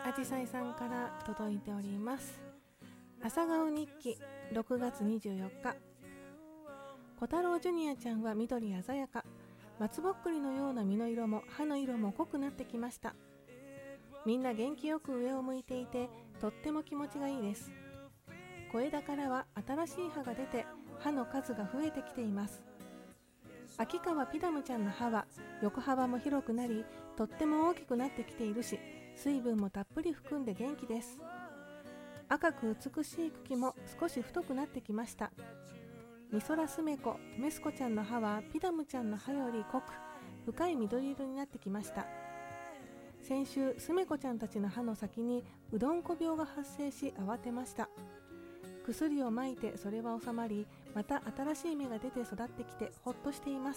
あじさいさんから届いております。朝顔日記6月24日。小太郎ジュニアちゃんは緑鮮やか、松ぼっくりのような実の色も葉の色も濃くなってきました。みんな元気よく上を向いていて、とっても気持ちがいいです。小枝からは新しい葉が出て、葉の数が増えてきています。秋川ピダムちゃんの葉は横幅も広くなり、とっても大きくなってきているし、水分もたっぷり含んで元気です。赤く美しい茎も少し太くなってきました。ミソラスメコ、メスコちゃんの葉はピダムちゃんの葉より濃く深い緑色になってきました。先週スメコちゃんたちの葉の先にうどんこ病が発生し慌てました。薬をまいてそれは収まり、また新しい芽が出て育ってきてほっとしています。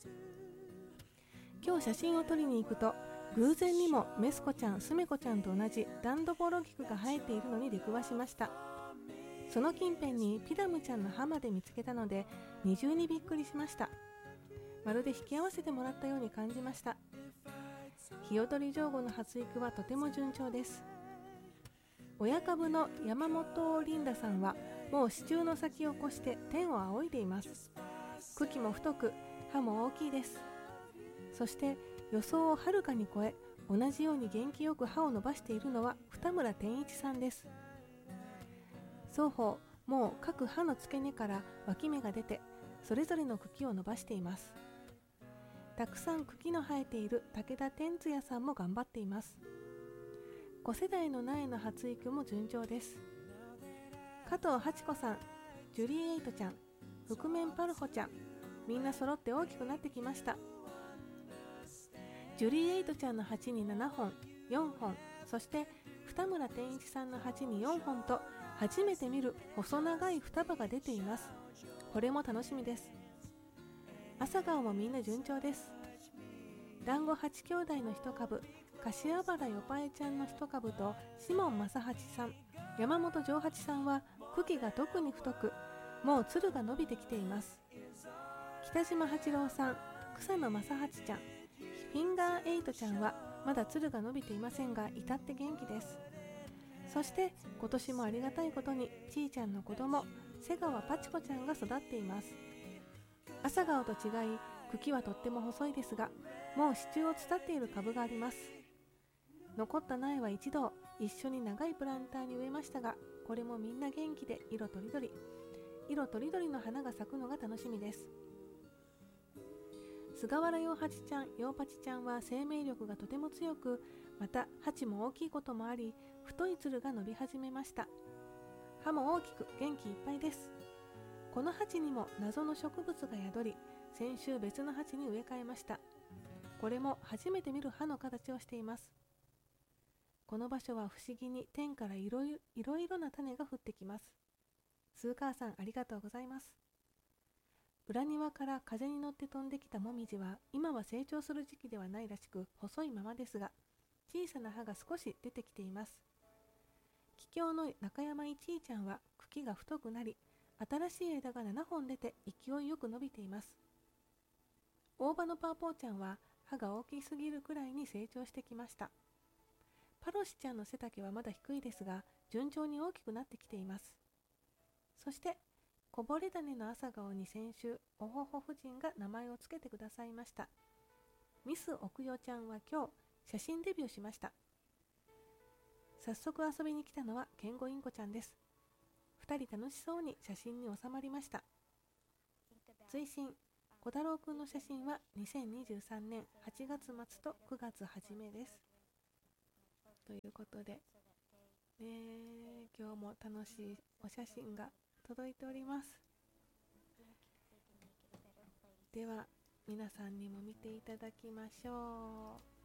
今日写真を撮りに行くと、偶然にもメスコちゃん、スメコちゃんと同じダンドボロギクが生えているのに出くわしました。その近辺にピダムちゃんの葉まで見つけたので、二重にびっくりしました。まるで引き合わせてもらったように感じました。ヒヨドリジョウゴの発育はとても順調です。親株の山本リンダさんはもう支柱の先を越して天を仰いでいます。茎も太く、葉も大きいです。そして予想をはるかに超え、同じように元気よく葉を伸ばしているのは二村天一さんです。双方もう各葉の付け根から脇芽が出て、それぞれの茎を伸ばしています。たくさん茎の生えている武田天津也さんも頑張っています。5世代の苗の発育も順調です。加藤八子さん、ジュリーエイトちゃん、覆面パルホちゃん、みんな揃って大きくなってきました。ジュリーエイトちゃんの鉢に7本、4本、そして二村天一さんの鉢に4本と、初めて見る細長い双葉が出ています。これも楽しみです。朝顔もみんな順調です。団子八兄弟の一株、柏原よぱえちゃんの一株と、シモン正八さん、山本丈八さんは茎が特に太く、もうつるが伸びてきています。北島八郎さん、草野正八ちゃん、フィンガーエイトちゃんはまだつるが伸びていませんが、至って元気です。そして今年もありがたいことに、ちーちゃんの子供瀬川パチコちゃんが育っています。朝顔と違い茎はとっても細いですが、もう支柱を伝っている株があります。残った苗は一度一緒に長いプランターに植えましたが、これもみんな元気で色とりどりの花が咲くのが楽しみです。菅原洋八ちゃん、洋八ちゃんは生命力がとても強く、また鉢も大きいこともあり、太いつるが伸び始めました。葉も大きく元気いっぱいです。この鉢にも謎の植物が宿り、先週別の鉢に植え替えました。これも初めて見る葉の形をしています。この場所は不思議に天からいろいろな種が降ってきます。スーカーさん、ありがとうございます。裏庭から風に乗って飛んできたもみじは今は成長する時期ではないらしく、細いままですが小さな葉が少し出てきています。桔梗の中山いちいちゃんは茎が太くなり、新しい枝が7本出て勢いよく伸びています。大葉のパーポーちゃんは葉が大きすぎるくらいに成長してきました。パロシちゃんの背丈はまだ低いですが、順調に大きくなってきています。そしてこぼれ種の朝顔に先週おほほ夫人が名前をつけてくださいました。ミス奥代ちゃんは今日写真デビューしました。早速遊びに来たのはケンゴインコちゃんです。2人楽しそうに写真に収まりました。追伸、小太郎くんの写真は2023年8月末と9月初めです。ということで、今日も楽しいお写真が届いております。では皆さんにも見ていただきましょう。